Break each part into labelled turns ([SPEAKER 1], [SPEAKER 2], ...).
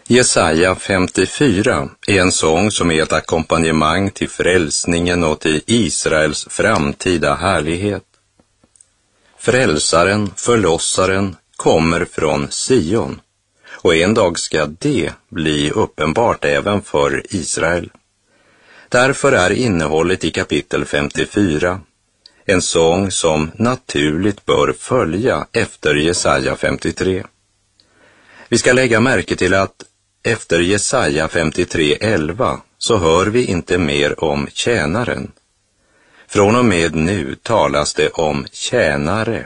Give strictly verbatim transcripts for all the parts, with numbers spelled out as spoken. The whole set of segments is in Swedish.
[SPEAKER 1] Jesaja femtiofyra är en sång som är ett ackompanjemang till frälsningen och till Israels framtida härlighet. Frälsaren, förlossaren, kommer från Sion, och en dag ska det bli uppenbart även för Israel. Därför är innehållet i kapitel femtiofyra en sång som naturligt bör följa efter Jesaja femtiotre. Vi ska lägga märke till att efter Jesaja femtiotre elva så hör vi inte mer om tjänaren. Från och med nu talas det om tjänare.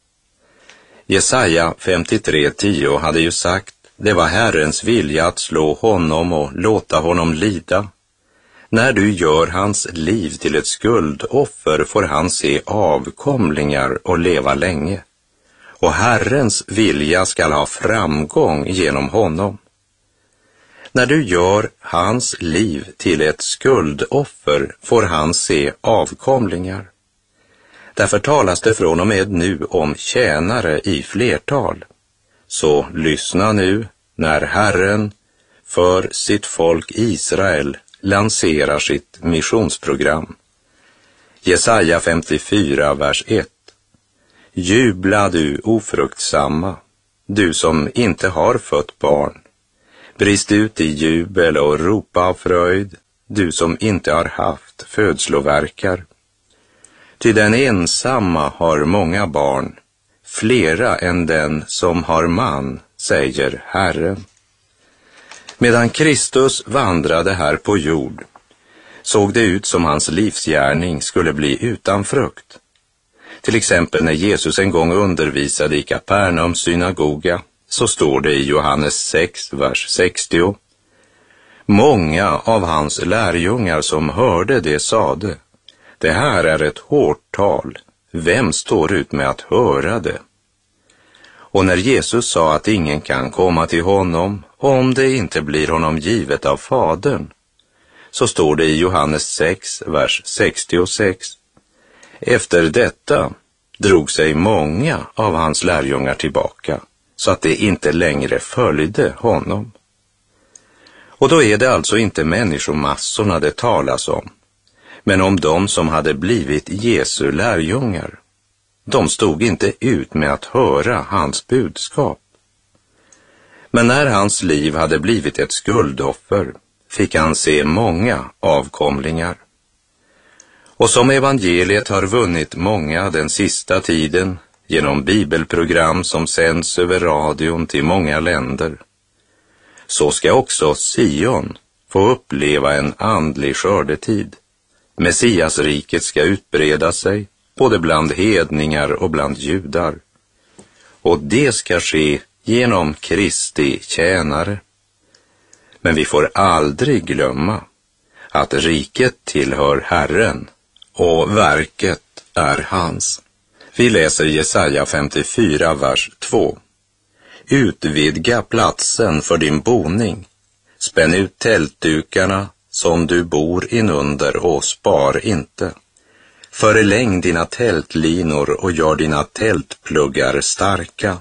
[SPEAKER 1] Jesaja femtiotre tio hade ju sagt: det var Herrens vilja att slå honom och låta honom lida. När du gör hans liv till ett skuldoffer får han se avkomlingar och leva länge. Och Herrens vilja skall ha framgång genom honom. När du gör hans liv till ett skuldoffer får han se avkomlingar. Därför talas det från och med nu om tjänare i flertal. Så lyssna nu när Herren för sitt folk Israel lanserar sitt missionsprogram. Jesaja femtiofyra, vers ett. Jubla du ofruktsamma, du som inte har fött barn. Brist ut i jubel och ropa av fröjd, du som inte har haft födslovärkar. Ty den ensamma har många barn, flera än den som har man, säger Herren. Medan Kristus vandrade här på jord såg det ut som hans livsgärning skulle bli utan frukt. Till exempel när Jesus en gång undervisade i Kapernaums synagoga, så står det i Johannes sex, vers sextio. Många av hans lärjungar som hörde det sade: det här är ett hårt tal, vem står ut med att höra det? Och när Jesus sa att ingen kan komma till honom om det inte blir honom givet av Fadern, så står det i Johannes sex, vers sextiosex. Efter detta drog sig många av hans lärjungar tillbaka, så att det inte längre följde honom. Och då är det alltså inte människomassorna det talas om, men om de som hade blivit Jesu lärjungar. De stod inte ut med att höra hans budskap. Men när hans liv hade blivit ett skuldoffer fick han se många avkomlingar. Och som evangeliet har vunnit många den sista tiden genom bibelprogram som sänds över radion till många länder, så ska också Sion få uppleva en andlig skördetid. Messiasriket ska utbreda sig både bland hedningar och bland judar. Och det ska ske genom Kristi tjänare. Men vi får aldrig glömma att riket tillhör Herren och verket är hans. Vi läser Jesaja femtiofyra, vers två. Utvidga platsen för din boning. Spänn ut tältdukarna som du bor inunder och spar inte. Förläng dina tältlinor och gör dina tältpluggar starka.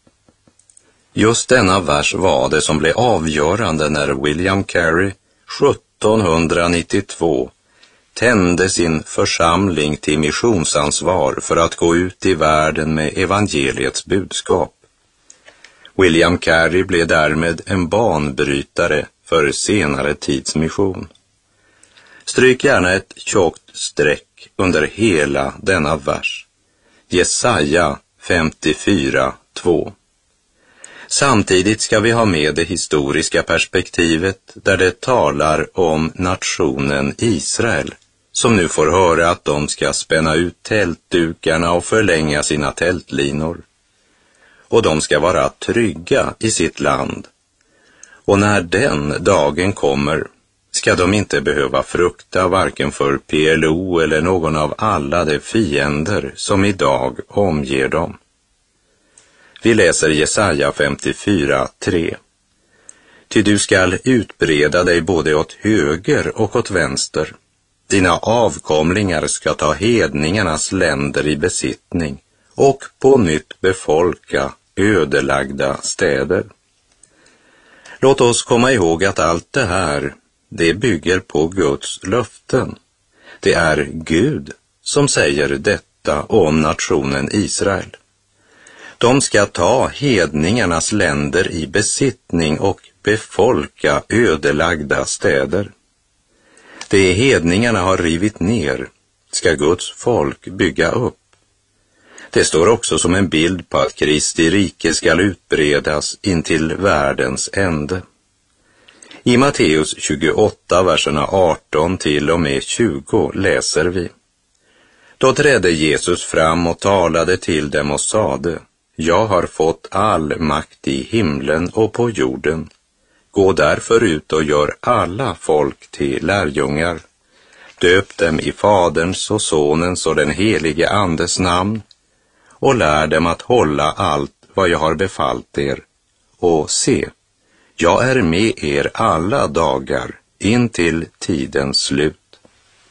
[SPEAKER 1] Just denna vers var det som blev avgörande när William Carey sjuttonhundranittiotvå tände sin församling till missionsansvar för att gå ut i världen med evangeliets budskap. William Carey blev därmed en banbrytare för senare tids mission. Stryk gärna ett tjockt streck under hela denna vers. Jesaja femtiofyra, två. Samtidigt ska vi ha med det historiska perspektivet där det talar om nationen Israel, som nu får höra att de ska spänna ut tältdukarna och förlänga sina tältlinor. Och de ska vara trygga i sitt land. Och när den dagen kommer ska de inte behöva frukta varken för P L O eller någon av alla de fiender som idag omger dem. Vi läser Jesaja femtiofyra, tre. Ty du skall utbreda dig både åt höger och åt vänster. Dina avkomlingar ska ta hedningarnas länder i besittning och på nytt befolka ödelagda städer. Låt oss komma ihåg att allt det här, det bygger på Guds löften. Det är Gud som säger detta om nationen Israel. De ska ta hedningarnas länder i besittning och befolka ödelagda städer. Det hedningarna har rivit ner ska Guds folk bygga upp. Det står också som en bild på att Kristi rike skall utbredas intill världens ände. I Matteus tjugoåtta, verserna arton till och med tjugo läser vi: Då trädde Jesus fram och talade till dem och sade: Jag har fått all makt i himlen och på jorden. Gå därför ut och gör alla folk till lärjungar. Döp dem i Faderns och Sonens och den helige Andes namn och lär dem att hålla allt vad jag har befallt er. Och se, jag är med er alla dagar in till tidens slut.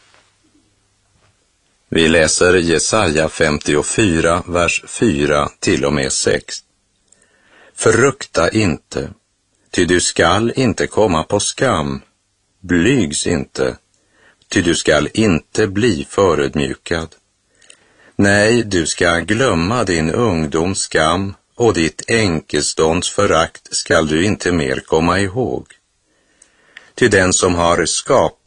[SPEAKER 1] Vi läser Jesaja femtiofyra, vers fyra till och med sex. Frukta inte, ty du skall inte komma på skam. Blygs inte, ty du skall inte bli förödmjukad. Nej, du ska glömma din ungdoms skam och ditt enkestånds förakt skall du inte mer komma ihåg. Ty den som har skapat